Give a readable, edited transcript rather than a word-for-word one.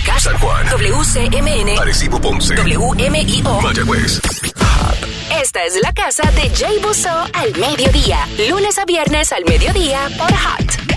Moca, San Juan, WCMN, Arecibo, Ponce, WMIO, Mayagüez. Esta es la casa de Jay Busso al mediodía, lunes a viernes al mediodía por Hot.